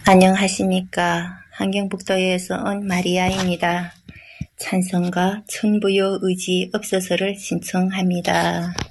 안녕하십니까. 환경북도에서 온 마리아입니다. 찬성과 천부여 의지 없어서를 신청합니다.